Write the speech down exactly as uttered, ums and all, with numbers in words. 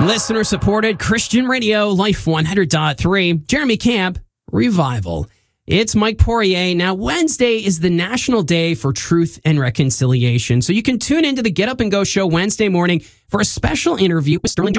Listener-supported Christian radio, Life one hundred point three. Jeremy Camp, Revival. It's Mike Poirier. Now, Wednesday is the National Day for Truth and Reconciliation. So you can tune into the Get Up and Go show Wednesday morning for a special interview with Sterling